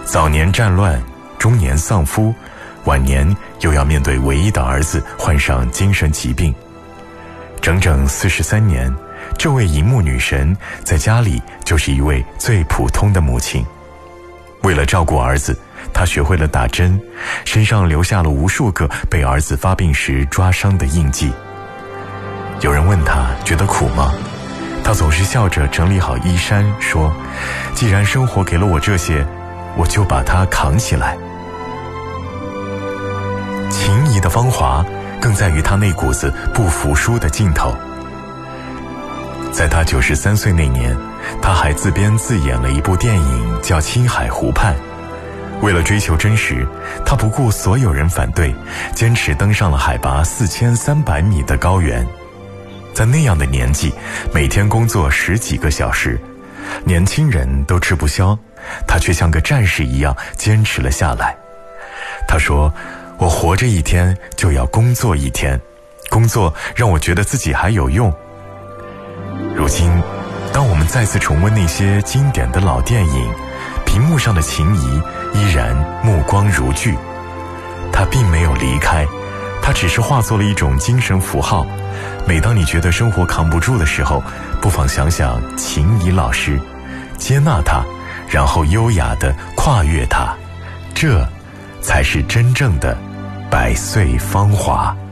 早年战乱，中年丧夫，晚年又要面对唯一的儿子患上精神疾病。整整43年，这位荧幕女神在家里就是一位最普通的母亲。为了照顾儿子，她学会了打针，身上留下了无数个被儿子发病时抓伤的印记。有人问她觉得苦吗？她总是笑着整理好衣衫，说：既然生活给了我这些，我就把它扛起来。情谊的芳华更在于她那股子不服输的劲头。在她93岁那年，她还自编自演了一部电影叫《青海湖畔》。为了追求真实，她不顾所有人反对，坚持登上了海拔4300米的高原。在那样的年纪，每天工作10几个小时，年轻人都吃不消，她却像个战士一样坚持了下来。她说：我活着一天就要工作一天，工作让我觉得自己还有用。如今，当我们再次重温那些经典的老电影，屏幕上的情谊依然目光如炬。它并没有离开，它只是化作了一种精神符号。每当你觉得生活扛不住的时候，不妨想想情谊老师，接纳它，然后优雅地跨越它，这才是真正的百岁芳华。